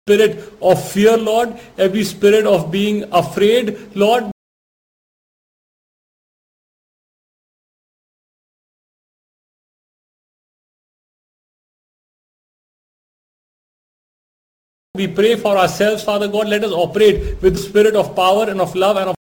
spirit of fear, Lord, every spirit of being afraid, Lord. We pray for ourselves, Father God. Let us operate with the spirit of power and of love and of